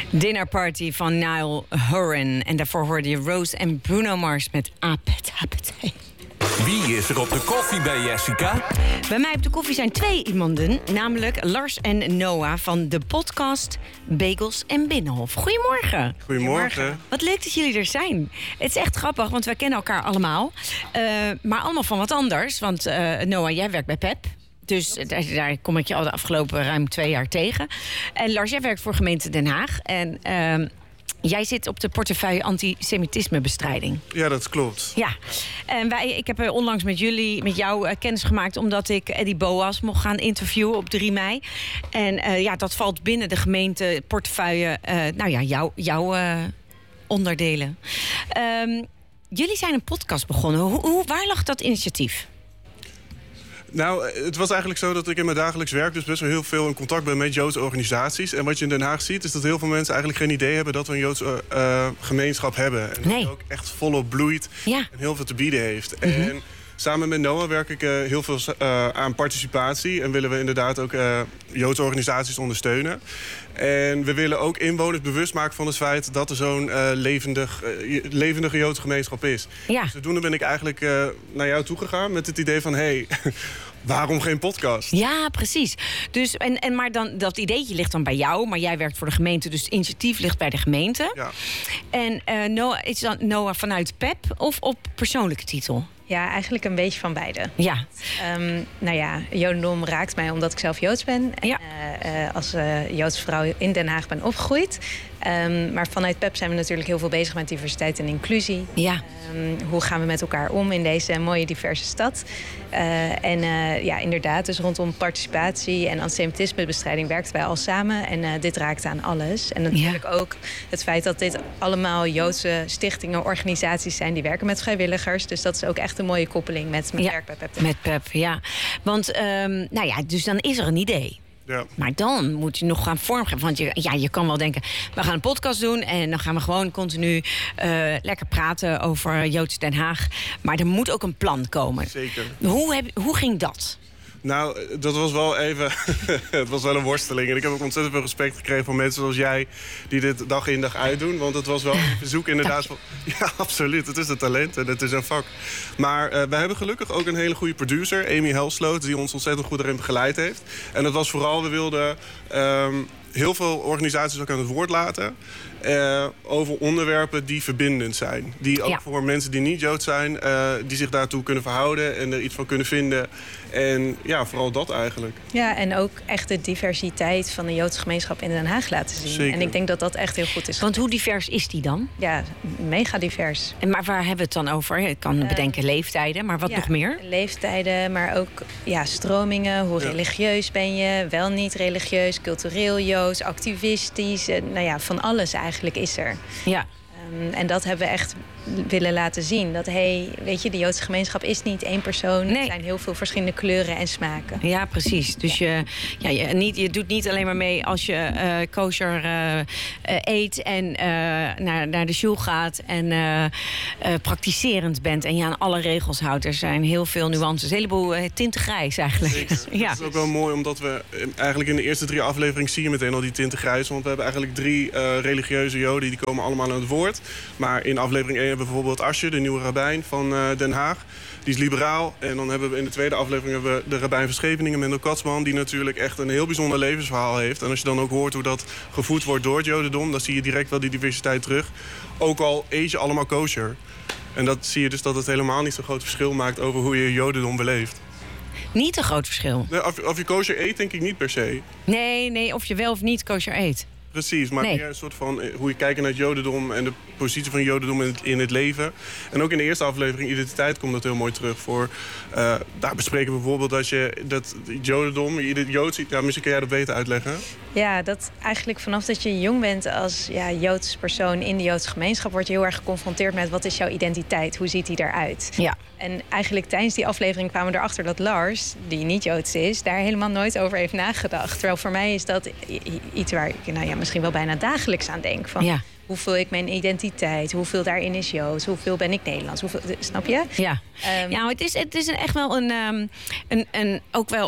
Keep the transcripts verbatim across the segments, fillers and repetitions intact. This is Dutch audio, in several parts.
Dinnerparty van Niall Horan. En daarvoor hoorde je Rose en Bruno Mars met Appetite. Wie is er op de koffie bij Jessica? Bij mij op de koffie zijn twee iemanden, namelijk Lars en Noah van de podcast Bagels en Binnenhof. Goedemorgen. Goedemorgen. Wat leuk dat jullie er zijn. Het is echt grappig, want wij kennen elkaar allemaal. Uh, maar allemaal van wat anders. Want uh, Noah, jij werkt bij Pep. Dus daar, daar kom ik je al de afgelopen ruim twee jaar tegen. En Lars, jij werkt voor gemeente Den Haag. En uh, jij zit op de portefeuille antisemitismebestrijding. Ja, dat klopt. Ja, en wij, ik heb onlangs met jullie, met jou uh, kennis gemaakt, omdat ik Eddie Boas mocht gaan interviewen op drie mei. En uh, ja, dat valt binnen de gemeente portefeuille, uh, nou ja, jou, jouw uh, onderdelen. Um, jullie zijn een podcast begonnen. Hoe, hoe, waar lag dat initiatief? Nou, het was eigenlijk zo dat ik in mijn dagelijks werk dus best wel heel veel in contact ben met Joodse organisaties. En wat je in Den Haag ziet, is dat heel veel mensen eigenlijk geen idee hebben dat we een Joodse uh, gemeenschap hebben. En nee. dat het ook echt volop bloeit ja. en heel veel te bieden heeft. Mm-hmm. En samen met Noah werk ik uh, heel veel uh, aan participatie. En willen we inderdaad ook uh, Joodse organisaties ondersteunen. En we willen ook inwoners bewust maken van het feit dat er zo'n uh, levendig, uh, levendige Joodse gemeenschap is. Ja. Dus zodoende ben ik eigenlijk uh, naar jou toegegaan met het idee van, hé, hey, waarom geen podcast? Ja, precies. Dus, en, en, maar dan, dat ideetje ligt dan bij jou, maar jij werkt voor de gemeente, dus het initiatief ligt bij de gemeente. Ja. En uh, Noah, is dan Noah vanuit Pep of op persoonlijke titel? Ja, eigenlijk een beetje van beide. Ja. Um, nou ja, Jodendom raakt mij omdat ik zelf Joods ben. En ja. uh, uh, als uh, Joodse vrouw in Den Haag ben opgegroeid. Um, maar vanuit Pep zijn we natuurlijk heel veel bezig met diversiteit en inclusie. Ja. Um, hoe gaan we met elkaar om in deze mooie diverse stad? Uh, en uh, ja, inderdaad, dus rondom participatie en antisemitismebestrijding werken wij al samen. En uh, dit raakt aan alles. En natuurlijk ja. ook het feit dat dit allemaal Joodse stichtingen, organisaties zijn die werken met vrijwilligers. Dus dat is ook echt een mooie koppeling met mijn ja, werk bij Pep. Met Pep, ja. Want, um, nou ja, dus dan is er een idee. Ja. Maar dan moet je nog gaan vormgeven. Want je, ja, je kan wel denken, we gaan een podcast doen en dan gaan we gewoon continu uh, lekker praten over Joods Den Haag. Maar er moet ook een plan komen. Zeker. Hoe, heb, hoe ging dat? Nou, dat was wel even... het was wel een worsteling. En ik heb ook ontzettend veel respect gekregen van mensen zoals jij, die dit dag in dag uit doen. Want het was wel een verzoek inderdaad van... Ja, absoluut. Het is een talent en het is een vak. Maar uh, wij hebben gelukkig ook een hele goede producer, Amy Helsloot, die ons ontzettend goed erin begeleid heeft. En dat was vooral, we wilden um, heel veel organisaties ook aan het woord laten. Uh, over onderwerpen die verbindend zijn. Die ook ja. voor mensen die niet Jood zijn, uh, die zich daartoe kunnen verhouden en er iets van kunnen vinden. En ja, vooral dat eigenlijk. Ja, en ook echt de diversiteit van de Joodse gemeenschap in Den Haag laten zien. Zeker. En ik denk dat dat echt heel goed is. Want hoe divers is die dan? Ja, mega divers. En maar waar hebben we het dan over? Ik kan bedenken uh, leeftijden, maar wat ja, nog meer? Leeftijden, maar ook ja, stromingen. Hoe ja. religieus ben je? Wel niet religieus, cultureel Joods, activistisch. Nou ja, van alles eigenlijk is er. Ja. Um, en dat hebben we echt willen laten zien. Dat, hey, weet je, de Joodse gemeenschap is niet één persoon. Nee. Er zijn heel veel verschillende kleuren en smaken. Ja, precies. Dus je, ja, je, niet, je doet niet alleen maar mee als je uh, kosher uh, uh, eet en uh, naar, naar de shul gaat en uh, uh, praktiserend bent en je aan alle regels houdt. Er zijn heel veel nuances. Een heleboel uh, tinten grijs eigenlijk. Ja. Dat is ook wel mooi, omdat we eigenlijk in de eerste drie afleveringen zie je meteen al die tinten grijs. Want we hebben eigenlijk drie uh, religieuze Joden, die komen allemaal aan het woord. Maar in aflevering één hebben we bijvoorbeeld Asje, de nieuwe rabbijn van uh, Den Haag. Die is liberaal. En dan hebben we in de tweede aflevering hebben we de rabbijn van Scheveningen, Mendel Katzman, die natuurlijk echt een heel bijzonder levensverhaal heeft. En als je dan ook hoort hoe dat gevoed wordt door het Jodendom, dan zie je direct wel die diversiteit terug. Ook al eet je allemaal kosher. En dat zie je dus dat het helemaal niet zo'n groot verschil maakt over hoe je Jodendom beleeft. Niet een groot verschil? Nee, of, of je kosher eet, denk ik niet per se. Nee, nee, of je wel of niet kosher eet. Precies, maar nee. meer een soort van hoe je kijkt naar het Jodendom en de positie van Jodendom in het, in het leven. En ook in de eerste aflevering, identiteit, komt dat heel mooi terug. Voor, uh, daar bespreken we bijvoorbeeld dat je dat Jodendom, je Joods, ja, misschien kan jij dat beter uitleggen. Ja, dat eigenlijk vanaf dat je jong bent als ja, Joods persoon in de Joodse gemeenschap, word je heel erg geconfronteerd met wat is jouw identiteit, hoe ziet die eruit? Ja. En eigenlijk tijdens die aflevering kwamen we erachter dat Lars, die niet Joods is, daar helemaal nooit over heeft nagedacht. Terwijl voor mij is dat iets waar ik nou ja, misschien wel bijna dagelijks aan denk. Van, ja. Hoe vul ik mijn identiteit? Hoeveel daarin is Joods? Hoeveel ben ik Nederlands? Hoeveel, snap je? Ja, um, ja het is, het is echt wel een, um, een, een ook wel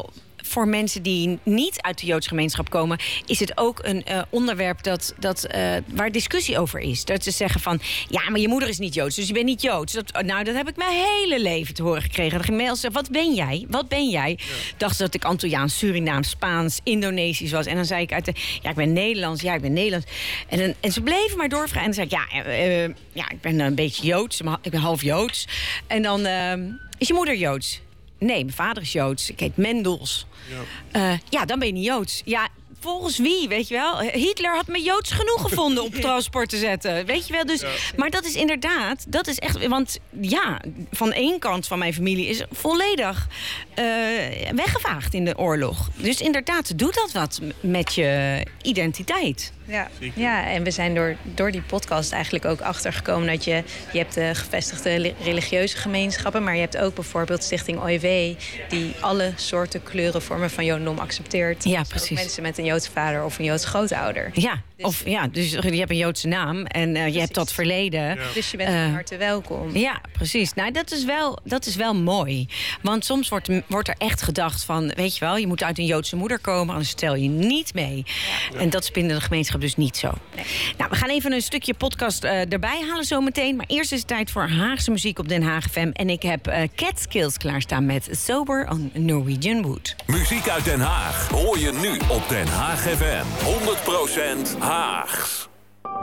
voor mensen die niet uit de Joodse gemeenschap komen, is het ook een uh, onderwerp dat, dat, uh, waar discussie over is. Dat ze zeggen van, ja, maar je moeder is niet Joods, dus je bent niet Joods. Dat, nou, dat heb ik mijn hele leven te horen gekregen. Dat mails zeggen, wat ben jij? Wat ben jij? Ja. Dacht dat ik Antilliaans, Surinaams, Spaans, Indonesisch was. En dan zei ik uit de, ja, ik ben Nederlands, ja, ik ben Nederlands. En, dan, en ze bleven maar doorvragen. En dan zei ik, ja, uh, uh, ja, ik ben een beetje Joods, ik ben half Joods. En dan, uh, is je moeder Joods? Nee, mijn vader is Joods. Ik heet Mendels. Ja, uh, ja dan ben je niet Joods. Ja, volgens wie, weet je wel? Hitler had me Joods genoeg gevonden op transport te zetten. Weet je wel? Dus, ja. Maar dat is inderdaad, dat is echt... Want ja, van één kant van mijn familie is volledig uh, weggevaagd in de oorlog. Dus inderdaad, doet dat wat met je identiteit. Ja, ja, en we zijn door, door die podcast eigenlijk ook achtergekomen dat je... Je hebt de gevestigde religieuze gemeenschappen, maar je hebt ook bijvoorbeeld Stichting O I W, die alle soorten kleuren, vormen van Jodendom accepteert. Ja, dus precies. Ook mensen met een Joodse vader of een Joodse grootouder. Ja, dus, of, ja dus je hebt een Joodse naam en uh, je hebt dat verleden. Ja. Dus je bent van uh, harte welkom. Ja, precies. Nou, dat is wel, dat is wel mooi. Want soms wordt, wordt er echt gedacht van, weet je wel, je moet uit een Joodse moeder komen, anders stel je niet mee. Ja. En dat is binnen de gemeenschap dus niet zo. Nee. Nou, we gaan even een stukje podcast uh, erbij halen zometeen. Maar eerst is het tijd voor Haagse muziek op Den Haag F M. En ik heb uh, Catskills klaarstaan met Sober on Norwegian Wood. Muziek uit Den Haag hoor je nu op Den Haag F M. honderd procent Haags.